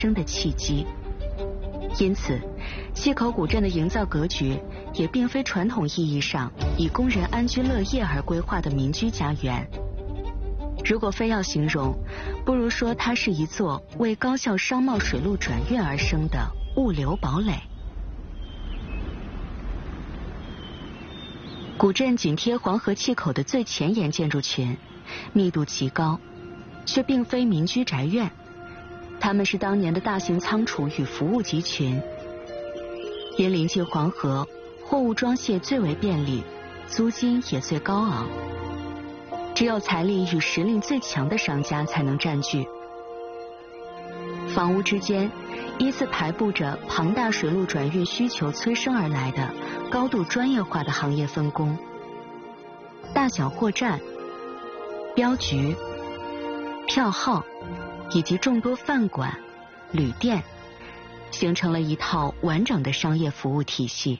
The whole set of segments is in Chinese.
生的契机。因此，气口古镇的营造格局也并非传统意义上以工人安居乐业而规划的民居家园。如果非要形容，不如说它是一座为高效商贸水路转运而生的物流堡垒。古镇紧贴黄河气口的最前沿建筑群，密度极高，却并非民居宅院。它们是当年的大型仓储与服务集群。因临近黄河，货物装卸最为便利，租金也最高昂，只有财力与实力最强的商家才能占据。房屋之间依次排布着庞大水路转运需求催生而来的高度专业化的行业分工，大小货站、镖局、票号以及众多饭馆、旅店，形成了一套完整的商业服务体系。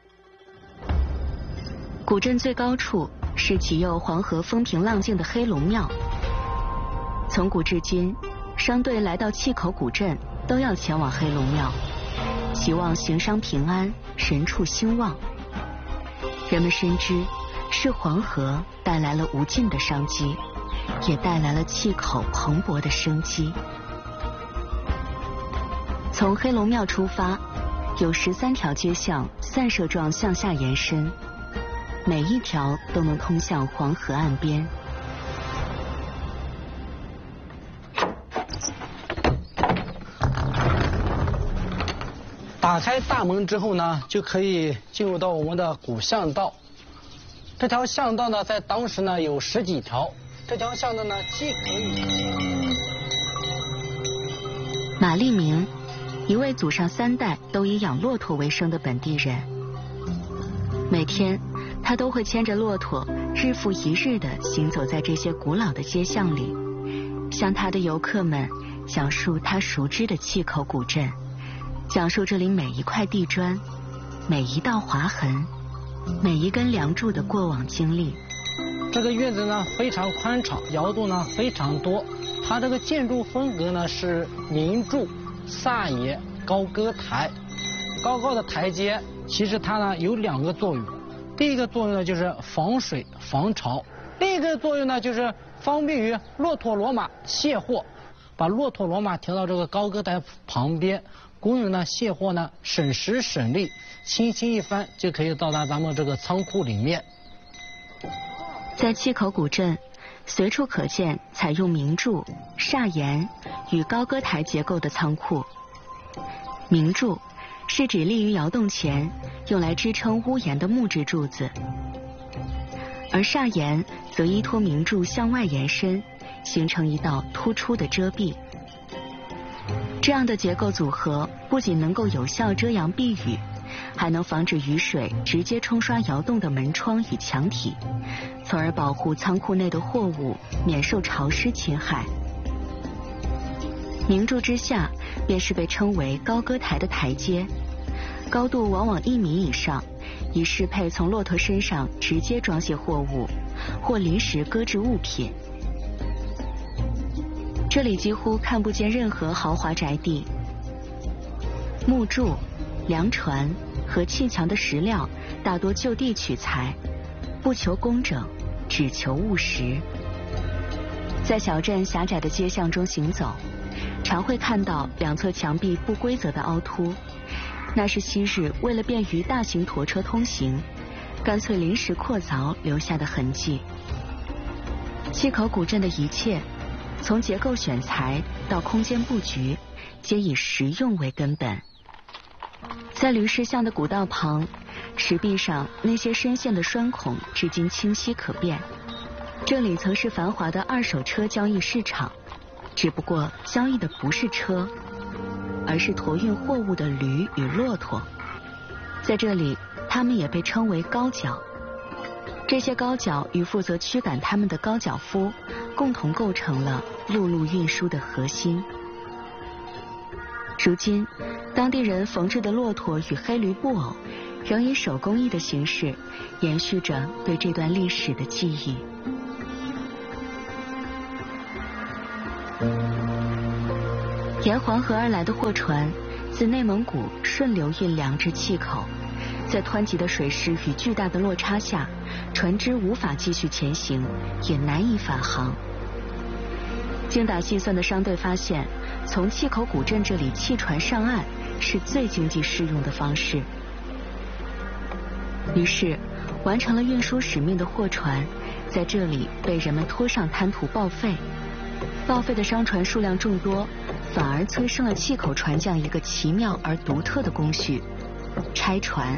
古镇最高处是启佑黄河风平浪静的黑龙庙。从古至今，商队来到气口古镇都要前往黑龙庙，希望行商平安，人畜兴旺。人们深知，是黄河带来了无尽的商机，也带来了气口蓬勃的生机。从黑龙庙出发，有13条街巷散射状向下延伸，每一条都能通向黄河岸边。 打开大门之后呢，就可以进入到我们的古巷道。这条巷道呢，在当时呢有10几条。这条巷道呢，既可以。 马立明，一位祖上3代都以养骆驼为生的本地人。每天，他都会牵着骆驼，日复一日地行走在这些古老的街巷里，向他的游客们讲述他熟知的气口古镇，讲述这里每一块地砖、每一道划痕、每一根梁柱的过往经历。 这个院子呢非常宽敞，窑洞呢非常多。它这个建筑风格呢是明柱、萨野、高歌台。高高的台阶，其实它呢有2个作用。第一个作用呢就是防水防潮，另一个作用呢就是方便于骆驼骡马卸货。把骆驼骡马停到这个高歌台旁边，工人呢卸货呢省时省力，轻轻一翻就可以到达咱们这个仓库里面。 在气口古镇，随处可见采用明柱、砂岩与高歌台结构的仓库。明柱是指立于窑洞前用来支撑屋檐的木质柱子，而砂岩则依托明柱向外延伸，形成一道突出的遮蔽。这样的结构组合不仅能够有效遮阳避雨，还能防止雨水直接冲刷窑洞的门窗与墙体，从而保护仓库内的货物免受潮湿侵害。明柱之下便是被称为高歌台的台阶，高度往往1米以上，以适配从骆驼身上直接装卸货物或临时搁置物品。这里几乎看不见任何豪华宅地，木柱、梁船和砌墙的石料大多就地取材，不求工整，只求务实。在小镇狭窄的街巷中行走，常会看到2侧墙壁不规则的凹凸，那是昔日为了便于大型驮车通行，干脆临时扩凿留下的痕迹。气口古镇的一切，从结构选材到空间布局，皆以实用为根本。在驴市巷的古道旁，石壁上那些深陷的栓孔至今清晰可辨。这里曾是繁华的2手车交易市场，只不过交易的不是车，而是驮运货物的驴与骆驼。在这里，它们也被称为高脚。这些高脚与负责驱赶它们的高脚夫共同构成了陆路运输的核心。如今，当地人缝制的骆驼与黑驴布偶仍以手工艺的形式延续着对这段历史的记忆。 沿黄河而来的货船，自内蒙古顺流运粮至碛口，在湍急的水势与巨大的落差下，船只无法继续前行，也难以返航。精打细算的商队发现，从碛口古镇这里弃船上岸是最经济适用的方式。于是，完成了运输使命的货船，在这里被人们拖上滩涂报废。报废的商船数量众多，反而催生了碛口船匠一个奇妙而独特的工序——拆船。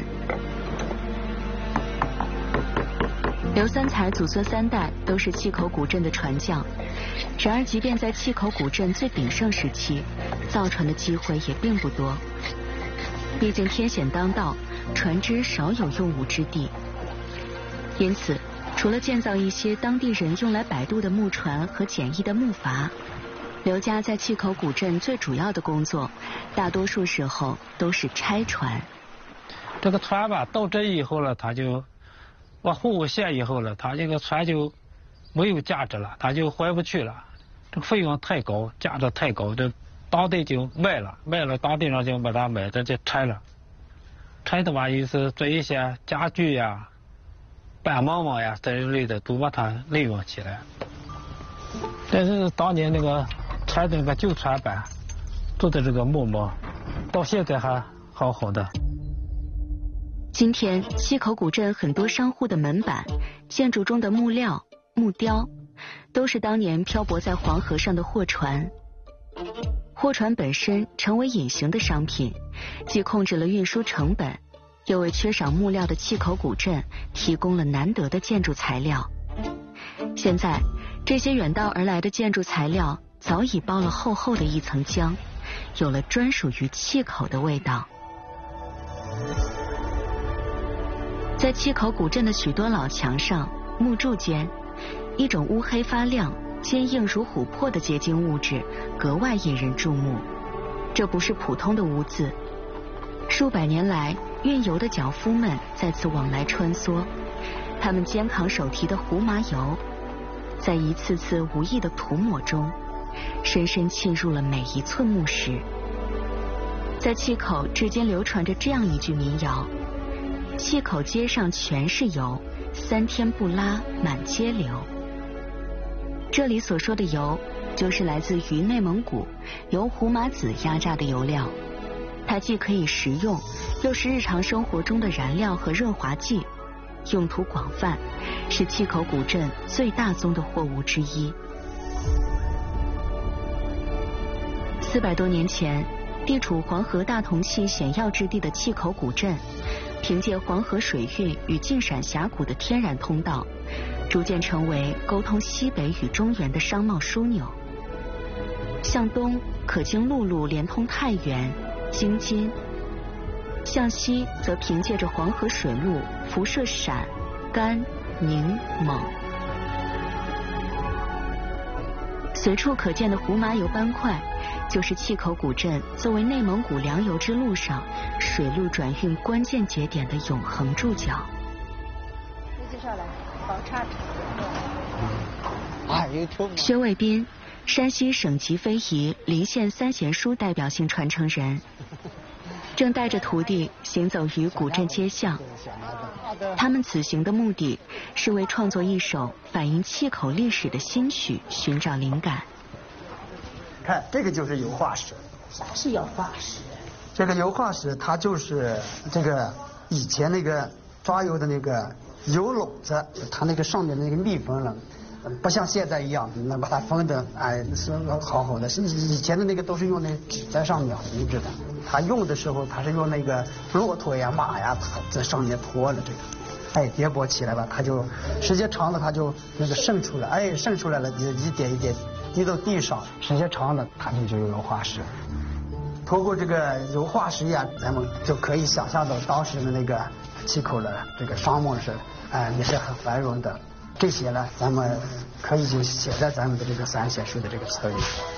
刘三才祖孙3代都是碛口古镇的船匠，然而即便在碛口古镇最鼎盛时期，造船的机会也并不多。毕竟天险当道，船只少有用武之地，因此除了建造一些当地人用来摆渡的木船和简易的木筏，刘家在碛口古镇最主要的工作，大多数时候都是拆船。 这个船吧，到这以后了，它就往货物线以后了，它这个船就没有价值了，它就回不去了。这个费用太高，价值太高，这当地就卖了，当地人就把它买，这就拆了。拆的话，就是做一些家具呀、板门嘛呀这一类的，都把它利用起来。但是当年那个拆的那个旧船板做的这个木模，到现在还好好的。 今天碛口古镇很多商户的门板、建筑中的木料、木雕，都是当年漂泊在黄河上的货船。货船本身成为隐形的商品，既控制了运输成本，又为缺少木料的碛口古镇提供了难得的建筑材料。现在，这些远道而来的建筑材料早已包了厚厚的一层浆，有了专属于碛口的味道。在碛口古镇的许多老墙上、木柱间，一种乌黑发亮、坚硬如琥珀的结晶物质格外引人注目。这不是普通的污渍，数百年来，运油的脚夫们在此往来穿梭，他们肩扛手提的胡麻油，在一次次无意的涂抹中，深深浸入了每一寸木石。在碛口至今流传着这样一句民谣：碛口街上全是油，3天不拉满街流。这里所说的油，就是来自于内蒙古由胡麻籽压榨的油料，它既可以食用，又是日常生活中的燃料和润滑剂，用途广泛，是碛口古镇最大宗的货物之一。400多年前，地处黄河大同气险要之地的碛口古镇，凭借黄河水运与晋陕峡谷的天然通道，逐渐成为沟通西北与中原的商贸枢纽。向东可经陆路连通太原、京津，向西则凭借着黄河水路辐射陕、甘、宁、蒙。随处可见的胡麻油斑块，就是碛口古镇作为内蒙古粮油之路上水路转运关键节点的永恒注脚。 介绍来，宝叉子。 薛卫斌，山西省级非遗临县三贤书代表性传承人，正带着徒弟行走于古镇街巷。他们此行的目的是为创作一首反映碛口历史的新曲寻找灵感。 看，这个就是油画石。 啥是油画石？ 这个油画石，它就是这个以前那个抓油的那个油篓子，它那个上面那个密封了。不像现在一样能把它封的是好好的，以前的那个都是用那纸在上面糊着的。它用的时候，它是用那个骆驼呀、马呀，它在上面拖了这个，叠簸起来吧，它就时间长了，它就那个渗出来，渗出来了，一点一点滴到地上，时间长了，它就有油画石。通过这个油画石呀，咱们就可以想象到当时的那个碛口的这个商贸是也是很繁荣的。这些呢，咱们可以就写在咱们的这个三贤书的这个册里。